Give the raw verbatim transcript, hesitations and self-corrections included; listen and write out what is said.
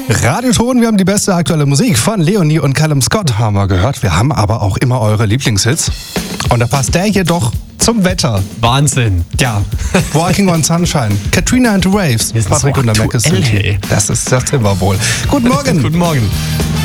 Radioton, wir haben die beste aktuelle Musik von Leonie und Callum Scott, haben wir gehört. Wir haben aber auch immer eure Lieblingshits. Und da passt der hier doch zum Wetter. Wahnsinn. Ja, Walking on Sunshine, Katrina and the Waves, Wir sind Patrick so und der Mac ist aktuell, hey. Das ist, das sind wir wohl. Guten Morgen. Guten Morgen.